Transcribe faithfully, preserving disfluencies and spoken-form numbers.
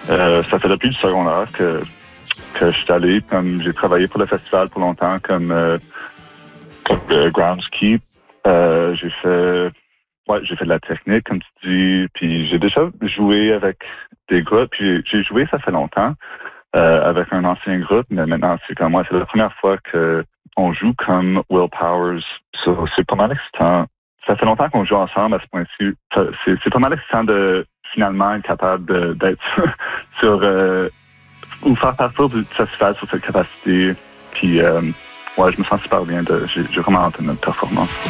Euh, ça fait depuis le secondaire que, que je suis allé, comme j'ai travaillé pour le festival pour longtemps, comme, euh, comme euh, groundskeep. Euh, j'ai fait, ouais, j'ai fait de la technique, comme tu dis, puis j'ai déjà joué avec des groupes, puis j'ai, j'ai joué, ça fait longtemps, euh, avec un ancien groupe, mais maintenant, c'est comme moi, c'est la première fois que on joue comme Will Powers. So, c'est pas mal excitant. Ça fait longtemps qu'on joue ensemble à ce point-ci. C'est, c'est pas mal excitant de finalement être capable de, d'être sur euh, ou faire partie du festival sur cette capacité. Puis, euh, ouais, je me sens super bien. De, j'ai, j'ai vraiment hâte de notre performance.